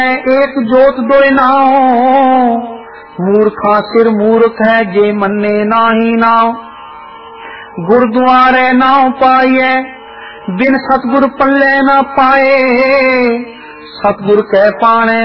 एक जोत दोय नाव, मूर्खा सिर मूर्ख है जे मन्ने नाही नाव। गुरुद्वारे नाव पाइए बिन सतगुर पल्ले ना पाए, सतगुर कह पाने